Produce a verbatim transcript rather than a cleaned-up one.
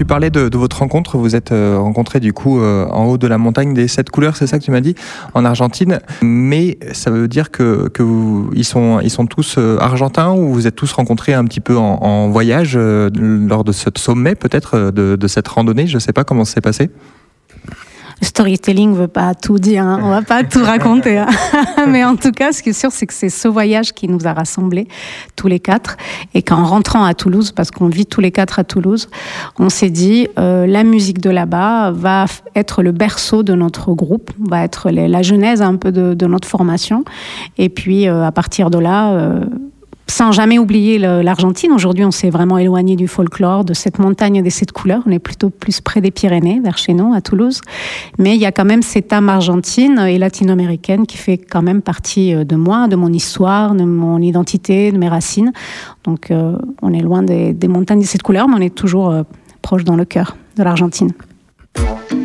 tu parlais de, de votre rencontre. Vous êtes euh, rencontrés du coup euh, en haut de la montagne des sept couleurs, c'est ça que tu m'as dit, en Argentine. Mais ça veut dire que, que vous, ils sont, ils sont tous euh, argentins, ou vous êtes tous rencontrés un petit peu en, en voyage euh, lors de ce sommet, peut-être de, de cette randonnée. Je ne sais pas comment ça s'est passé. Le storytelling ne veut pas tout dire, hein. On ne va pas tout raconter. Hein. Mais en tout cas, ce qui est sûr, c'est que c'est ce voyage qui nous a rassemblés, tous les quatre. Et qu'en rentrant à Toulouse, parce qu'on vit tous les quatre à Toulouse, on s'est dit, euh, la musique de là-bas va être le berceau de notre groupe, va être les, la genèse un peu de, de notre formation. Et puis, euh, à partir de là... Euh, sans jamais oublier le, l'Argentine. Aujourd'hui, on s'est vraiment éloigné du folklore, de cette montagne des sept couleurs. On est plutôt plus près des Pyrénées, vers chez nous, à Toulouse. Mais il y a quand même cette âme argentine et latino-américaine qui fait quand même partie de moi, de mon histoire, de mon identité, de mes racines. Donc, euh, on est loin des, des montagnes des sept couleurs, mais on est toujours euh, proche dans le cœur de l'Argentine.